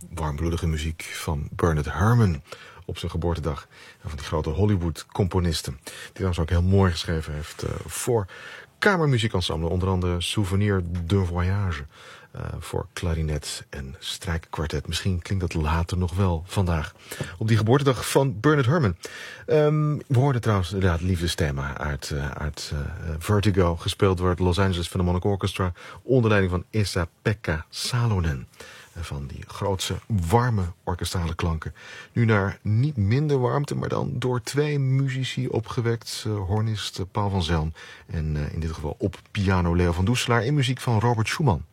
warmbloedige muziek van Bernard Herrmann op zijn geboortedag. En van die grote Hollywood-componisten. Die dan ook heel mooi geschreven heeft voor kamermuziekensemble. Onder andere Souvenir d'un voyage. Voor klarinet en strijkkwartet. Misschien klinkt dat later nog wel vandaag. Op die geboortedag van Bernard Herrmann. We hoorden trouwens inderdaad het liefdesthema uit Vertigo. Gespeeld door het Los Angeles Philharmonic Orchestra. Onder leiding van Esa-Pekka Salonen. Van die grootse, warme orkestrale klanken. Nu naar niet minder warmte, maar dan door twee muzici opgewekt. Hornist Paul van Zelm en in dit geval op piano Leo van Doeselaar in muziek van Robert Schumann.